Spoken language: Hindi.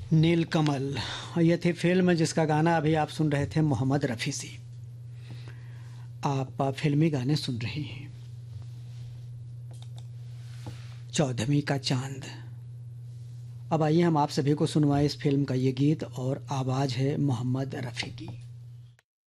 नीलकमल। ये थी फिल्म जिसका गाना अभी आप सुन रहे थे मोहम्मद रफ़ी से। आप फिल्मी गाने सुन रहे हैं। चौदहवीं का चांद। अब आइए हम आप सभी को सुनवाएं इस फिल्म का ये गीत और आवाज़ है मोहम्मद रफ़ी की।